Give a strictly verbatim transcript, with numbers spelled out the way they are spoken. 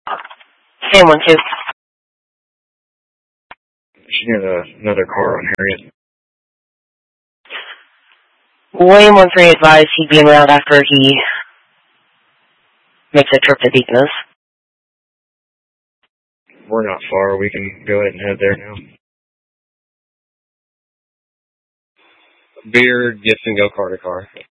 Sam one two. She had a, another car on Harriet. William one three advised he'd be en route after he makes a trip to Deaconess. We're not far. We can go ahead and head there now. Beard, Gibson, go car to car.